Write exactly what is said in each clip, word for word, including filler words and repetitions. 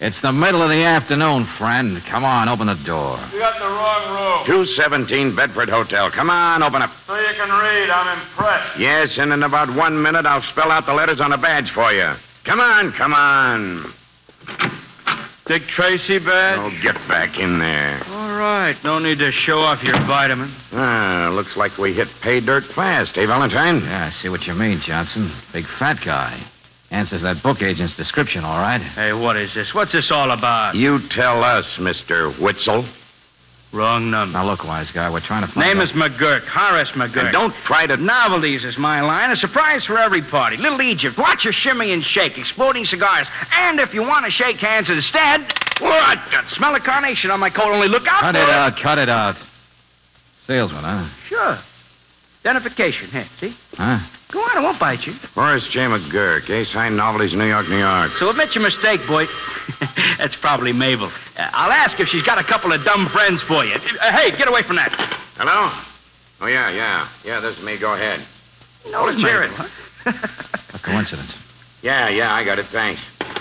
It's the middle of the afternoon, friend. Come on, open the door. You got the wrong room. two seventeen Bedford Hotel. Come on, open up. So you can read. I'm impressed. Yes, and in about one minute, I'll spell out the letters on a badge for you. Come on, come on. Dick Tracy badge? Oh, get back in there. All right. No need to show off your vitamin. Ah, looks like we hit pay dirt fast, eh, Valentine? Yeah, I see what you mean, Johnson. Big fat guy. Answers that book agent's description, all right. Hey, what is this? What's this all about? You tell us, Mister Witzel. Wrong number. Now, look, wise guy, we're trying to find Name out... is McGurk. Horace McGurk. And don't try to... Novelties is my line. A surprise for every party. Little Egypt. Watch a shimmy and shake. Exploding cigars. And if you want to shake hands instead... What? Smell a carnation on my coat. Only look out Cut for it out, cut it out. Salesman, huh? Sure. Identification. Here, see? Huh? Go on, it won't bite you. Horace J. McGurk, eh? Signed Novelties, New York, New York. So admit your mistake, boy. That's probably Mabel. Uh, I'll ask if she's got a couple of dumb friends for you. Uh, hey, get away from that. Hello? Oh, yeah, yeah. Yeah, this is me. Go ahead. No, let's hear it. A coincidence. Yeah, yeah, I got it. Thanks.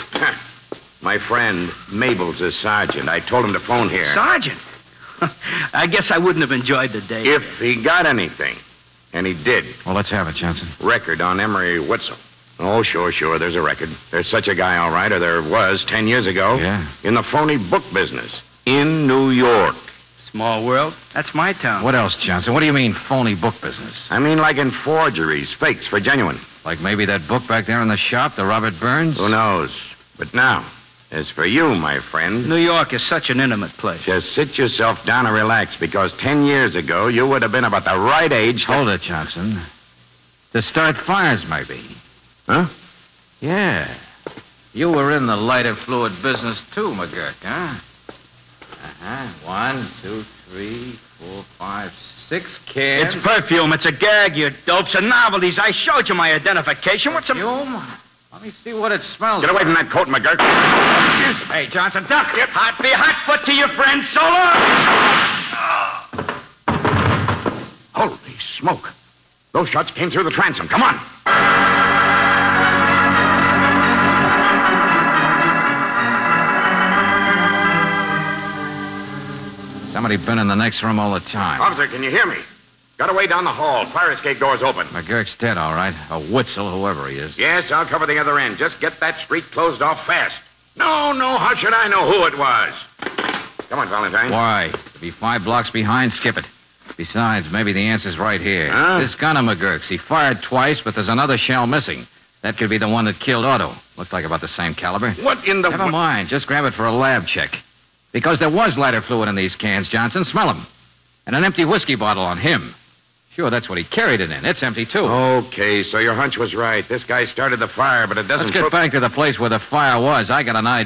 My friend, Mabel's a sergeant. I told him to phone here. Sergeant? I guess I wouldn't have enjoyed the day. If he got anything. And he did. Well, let's have it, Johnson. Record on Emery Witzel. Oh, sure, sure. There's a record. There's such a guy, all right, or there was ten years ago. Yeah. In the phony book business. In New York. Small world. That's my town. What else, Johnson? What do you mean, phony book business? I mean, like in forgeries, fakes for genuine. Like maybe that book back there in the shop, the Robert Burns? Who knows? But now, as for you, my friend... New York is such an intimate place. Just sit yourself down and relax, because ten years ago, you would have been about the right age to... Hold it, Johnson. To start fires, maybe. Huh? Yeah. You were in the lighter fluid business, too, McGurk, huh? Uh-huh. One, two, three, four, five, six cans. It's perfume. It's a gag, you dopes. And novelties. I showed you my identification. What's a... Perfume? Let me see what it smells Get away from like. that coat, McGurk. Hey, Johnson, duck. Yep. Hot be hot foot to your friend, Solo. Holy smoke. Those shots came through the transom. Come on. Somebody been in the next room all the time. Officer, can you hear me? Got away down the hall. Fire escape door's open. McGurk's dead, all right. A Witzel, whoever he is. Yes, I'll cover the other end. Just get that street closed off fast. No, no, how should I know who it was? Come on, Valentine. Why? To be five blocks behind, skip it. Besides, maybe the answer's right here. Huh? This gun of McGurk's. He fired twice, but there's another shell missing. That could be the one that killed Otto. Looks like about the same caliber. What in the... Never mind. Just grab it for a lab check. Because there was lighter fluid in these cans, Johnson. Smell them. And an empty whiskey bottle on him. Sure, that's what he carried it in. It's empty, too. Okay, so your hunch was right. This guy started the fire, but it doesn't... Let's get prove- back to the place where the fire was. I got an idea.